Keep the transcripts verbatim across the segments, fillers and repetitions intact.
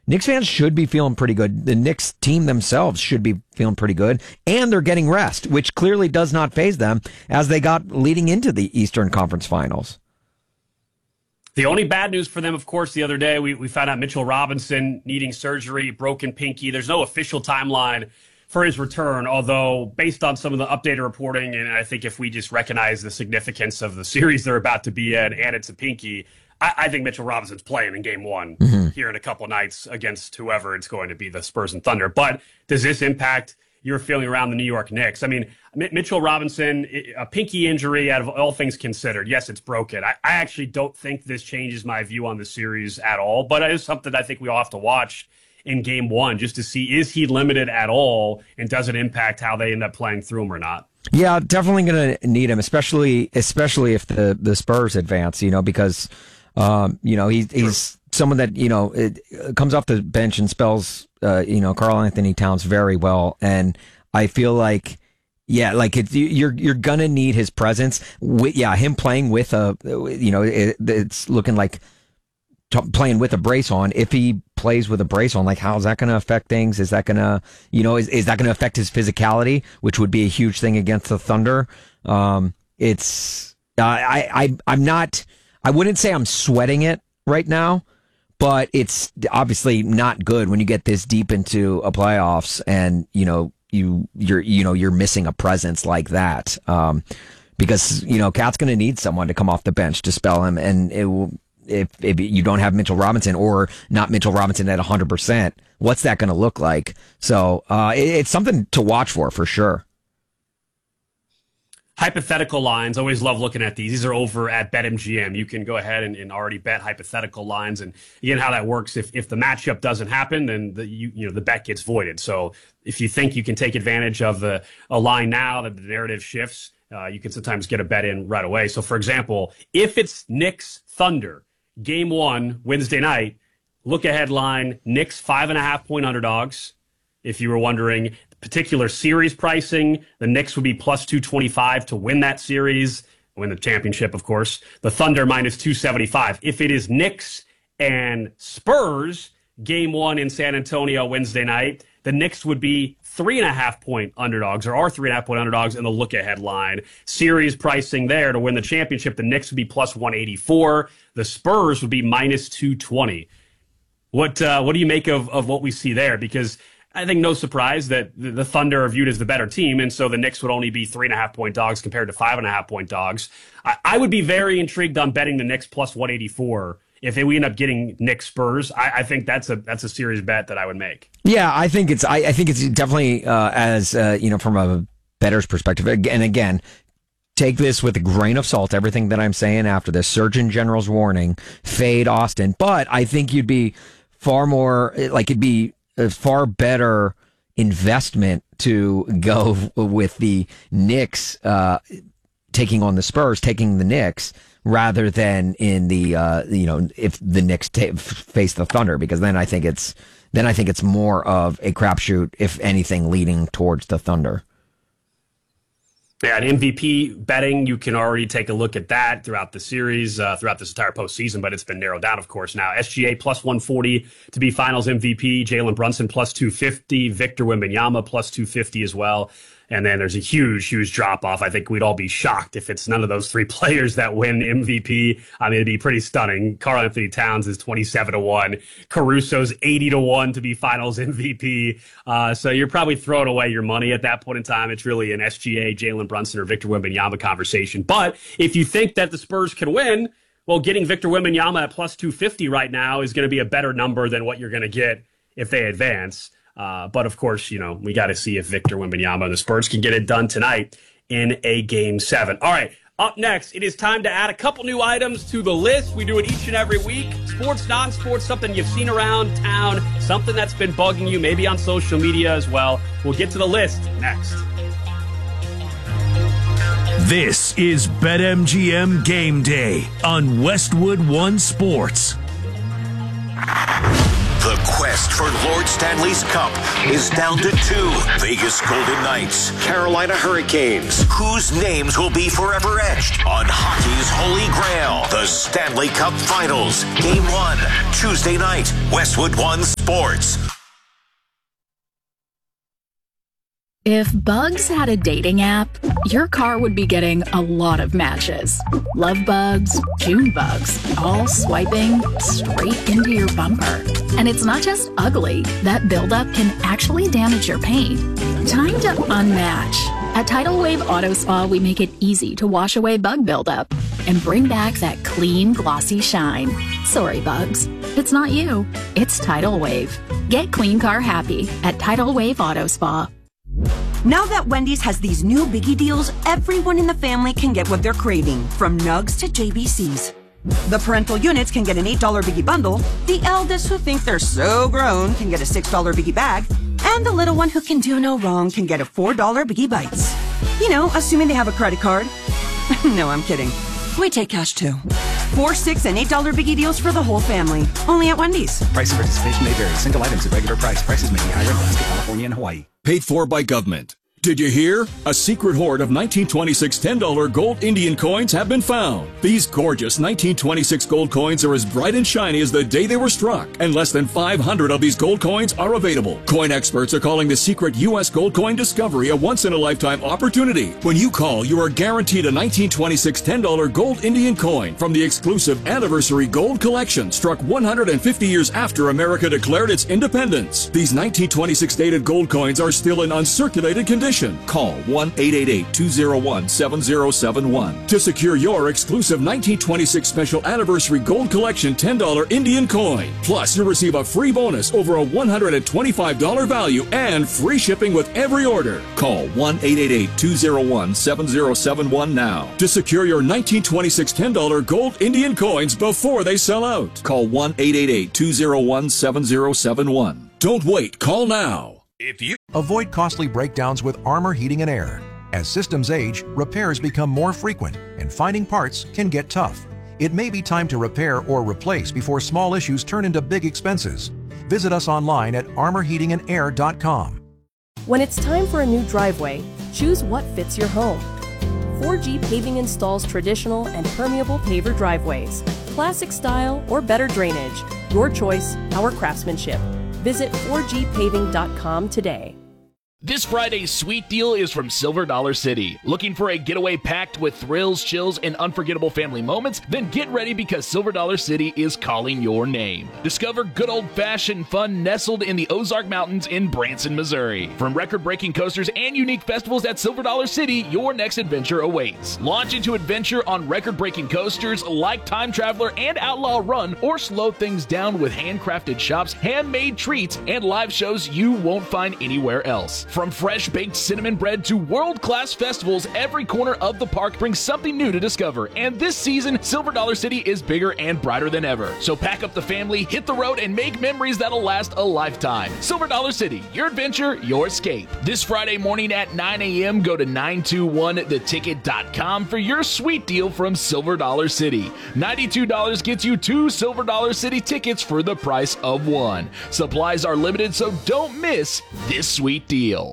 Knicks fans should be feeling pretty good. The Knicks team themselves should be feeling pretty good, and they're getting rest, which clearly does not faze them as they got leading into the Eastern Conference Finals. The only bad news for them, of course, the other day, we, we found out Mitchell Robinson needing surgery, broken pinky. There's no official timeline for his return, although based on some of the updated reporting, and I think if we just recognize the significance of the series they're about to be in, and it's a pinky, I, I think Mitchell Robinson's playing in game one mm-hmm. here in a couple nights against whoever it's going to be, the Spurs and Thunder. But does this impact your feeling around the New York Knicks? I mean, M- Mitchell Robinson, a pinky injury out of all things considered, yes, it's broken. I, I actually don't think this changes my view on the series at all, but it is something I think we all have to watch in game one just to see, is he limited at all, and does it impact how they end up playing through him or not? Yeah, definitely going to need him, especially especially if the, the Spurs advance, you know, because, um, you know, he's, he's someone that, you know, it, it comes off the bench and spells, uh, you know, Karl Anthony Towns very well. And I feel like, yeah, like it's, you're, you're going to need his presence. With, yeah, him playing with a, you know, it, it's looking like t- playing with a brace on. If he plays with a brace on, like, how's that going to affect things? Is that going to, you know, is, is that going to affect his physicality, which would be a huge thing against the Thunder? Um, it's, uh, I, I, I'm not, I wouldn't say I'm sweating it right now, but it's obviously not good when you get this deep into a playoffs and, you know, you, you're, you know, you're missing a presence like that. Um, because, you know, Cat's going to need someone to come off the bench to spell him. And it will, if, if you don't have Mitchell Robinson, or not Mitchell Robinson at one hundred percent, what's that going to look like? So uh, it, it's something to watch for, for sure. Hypothetical lines, always love looking at these. These are over at BetMGM. You can go ahead and, and already bet hypothetical lines. And again, how that works, if if the matchup doesn't happen, then the you, you know the bet gets voided. So if you think you can take advantage of the a line now that the narrative shifts, uh, you can sometimes get a bet in right away. So for example, if it's Knicks Thunder, game one, Wednesday night, look ahead line, Knicks five and a half point underdogs. If you were wondering, particular series pricing, the Knicks would be plus two twenty-five to win that series, win the championship, of course. The Thunder minus two seventy-five. If it is Knicks and Spurs, game one in San Antonio Wednesday night, the Knicks would be three and a half point underdogs, or are three and a half point underdogs in the look ahead line. Series pricing there to win the championship, the Knicks would be plus one eighty-four. The Spurs would be minus two twenty. What uh, what do you make of, of what we see there? Because I think no surprise that the Thunder are viewed as the better team, and so the Knicks would only be three and a half point dogs compared to five and a half point dogs. I, I would be very intrigued on betting the Knicks plus one eighty-four if we end up getting Knicks Spurs. I, I think that's a that's a serious bet that I would make. Yeah, I think it's I, I think it's definitely uh, as uh, you know, from a bettor's perspective. And again, take this with a grain of salt. Everything that I'm saying after this, Surgeon General's warning: fade Austin. But I think you'd be far more like it'd be a far better investment to go with the Knicks uh, taking on the Spurs, taking the Knicks, rather than in the uh, you know, if the Knicks t- face the Thunder, because then I think it's then I think it's more of a crapshoot, if anything, leading towards the Thunder. Yeah, and M V P betting, you can already take a look at that throughout the series, uh, throughout this entire postseason, but it's been narrowed down, of course, now. S G A plus one forty to be finals M V P, Jalen Brunson plus two fifty, Victor Wembanyama plus two fifty as well. And then there's a huge, huge drop-off. I think we'd all be shocked if it's none of those three players that win M V P. I mean, it'd be pretty stunning. Karl Anthony Towns is twenty-seven to one. Caruso's eighty to one to be finals M V P. Uh, so you're probably throwing away your money at that point in time. It's really an S G A, Jalen Brunson, or Victor Wembanyama conversation. But if you think that the Spurs can win, well, getting Victor Wembanyama at plus two fifty right now is going to be a better number than what you're going to get if they advance. Uh, but, of course, you know, we got to see if Victor Wembanyama and the Spurs can get it done tonight in a game seven. All right, up next, it is time to add a couple new items to the list. We do it each and every week. Sports, non-sports, something you've seen around town, something that's been bugging you, maybe on social media as well. We'll get to the list next. This is BetMGM Game Day on Westwood One Sports. The quest contest for Lord Stanley's Cup is down to two. Vegas Golden Knights, Carolina Hurricanes. Whose names will be forever etched on hockey's holy grail? The Stanley Cup Finals. Game one, Tuesday night, Westwood One Sports. If Bugs had a dating app, your car would be getting a lot of matches. Love bugs, June bugs, all swiping straight into your bumper. And it's not just ugly. That buildup can actually damage your paint. Time to unmatch. At Tidal Wave Auto Spa, we make it easy to wash away bug buildup and bring back that clean, glossy shine. Sorry, bugs. It's not you. It's Tidal Wave. Get clean car happy at Tidal Wave Auto Spa. Now that Wendy's has these new biggie deals, everyone in the family can get what they're craving, from Nugs to J B Cs. The parental units can get an eight dollar biggie bundle, the eldest who think they're so grown can get a six dollar biggie bag, and the little one who can do no wrong can get a four dollar biggie bites. You know, assuming they have a credit card. No, I'm kidding. We take cash too. Four, six, and eight dollar biggie deals for the whole family. Only at Wendy's. Price of participation may vary. Single items at regular price. Prices may be higher in Alaska, California, and Hawaii. Paid for by government. Did you hear? A secret hoard of nineteen twenty-six ten dollar gold Indian coins have been found. These gorgeous nineteen twenty-six gold coins are as bright and shiny as the day they were struck, and less than five hundred of these gold coins are available. Coin experts are calling the secret U S gold coin discovery a once-in-a-lifetime opportunity. When you call, you are guaranteed a nineteen twenty-six ten dollar gold Indian coin from the exclusive Anniversary Gold Collection, struck one hundred fifty years after America declared its independence. These nineteen twenty-six dated gold coins are still in uncirculated condition. Call one eight eight eight, two zero one, seven zero seven one to secure your exclusive nineteen twenty-six Special Anniversary Gold Collection ten dollar Indian coin. Plus, you'll receive a free bonus over a one hundred twenty-five dollar value and free shipping with every order. Call one eight eight eight, two zero one, seven zero seven one now to secure your nineteen twenty-six ten dollar gold Indian coins before they sell out. Call one eight eight eight, two zero one, seven zero seven one. Don't wait. Call now. If you avoid costly breakdowns with Armor Heating and Air. As systems age, repairs become more frequent, and finding parts can get tough. It may be time to repair or replace before small issues turn into big expenses. Visit us online at armor heating and air dot com. When it's time for a new driveway, choose what fits your home. four G Paving installs traditional and permeable paver driveways, classic style or better drainage. Your choice, our craftsmanship. Visit four G paving dot com today. This Friday's sweet deal is from Silver Dollar City. Looking for a getaway packed with thrills, chills, and unforgettable family moments? Then get ready because Silver Dollar City is calling your name. Discover good old-fashioned fun nestled in the Ozark Mountains in Branson, Missouri. From record-breaking coasters and unique festivals at Silver Dollar City, your next adventure awaits. Launch into adventure on record-breaking coasters like Time Traveler and Outlaw Run, or slow things down with handcrafted shops, handmade treats, and live shows you won't find anywhere else. From fresh baked cinnamon bread to world-class festivals, every corner of the park brings something new to discover. And this season, Silver Dollar City is bigger and brighter than ever. So pack up the family, hit the road, and make memories that'll last a lifetime. Silver Dollar City, your adventure, your escape. This Friday morning at nine a.m., go to nine two one the ticket dot com for your sweet deal from Silver Dollar City. ninety-two dollars gets you two Silver Dollar City tickets for the price of one. Supplies are limited, so don't miss this sweet deal.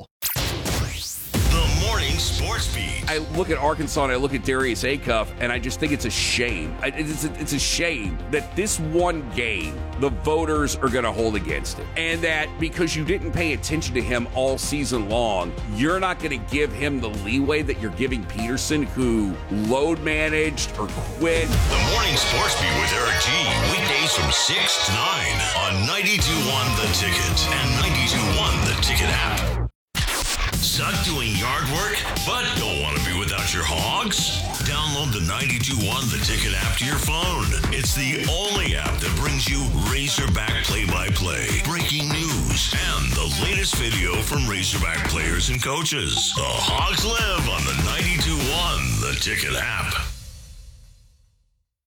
The Morning Sports Beat. I look at Arkansas and I look at Darius Acuff, and I just think it's a shame. It's a, it's a shame that this one game the voters are going to hold against him. And that because you didn't pay attention to him all season long, you're not going to give him the leeway that you're giving Peterson, who load managed or quit. The Morning Sports Beat with Eric G. Weekdays from six to nine on ninety-two point one The Ticket and ninety-two point one The Ticket app. Suck doing yard work, but don't want to be without your hogs? Download the ninety-two point one The Ticket app to your phone. It's the only app that brings you Razorback play-by-play, breaking news, and the latest video from Razorback players and coaches. The Hogs live on the ninety-two point one The Ticket app.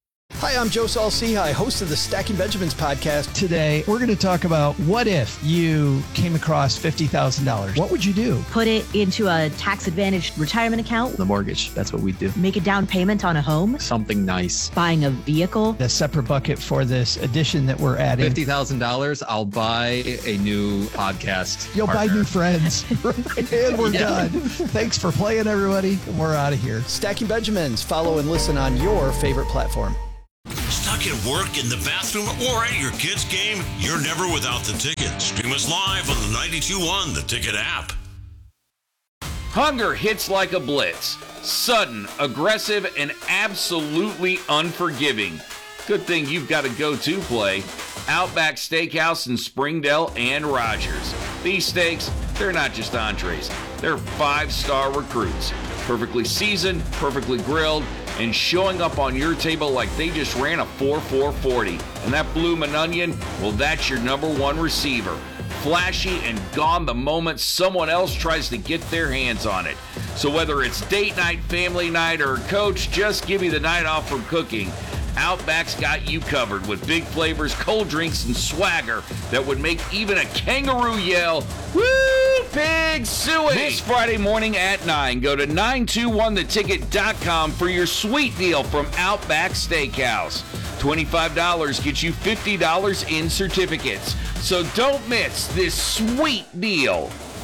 Hi, I'm Joe Saul-Sehy, host of the Stacking Benjamins podcast. Today, we're going to talk about what if you came across fifty thousand dollars? What would you do? Put it into a tax-advantaged retirement account. The mortgage, that's what we do. Make a down payment on a home. Something nice. Buying a vehicle. The separate bucket for this edition that we're adding. fifty thousand dollars, I'll buy a new podcast. You'll partner. buy new friends. And we're yeah. done. Thanks for playing, everybody. We're out of here. Stacking Benjamins. Follow and listen on your favorite platform. Stuck at work, in the bathroom, or at your kid's game? You're never without the ticket. Stream us live on the ninety-two point one The Ticket app. Hunger hits like a blitz. Sudden, aggressive, and absolutely unforgiving. Good thing you've got a go-to play. Outback Steakhouse in Springdale and Rogers. These steaks, they're not just entrees. They're five-star recruits. Perfectly seasoned, perfectly grilled, and showing up on your table like they just ran a four four forty. And that bloomin' onion, well, that's your number one receiver. Flashy and gone the moment someone else tries to get their hands on it. So whether it's date night, family night, or coach, just give me the night off from cooking. Outback's got you covered with big flavors, cold drinks, and swagger that would make even a kangaroo yell, woo, pig suey! This Friday morning at nine, go to nine two one the ticket dot com for your sweet deal from Outback Steakhouse. twenty-five dollars gets you fifty dollars in certificates. So don't miss this sweet deal.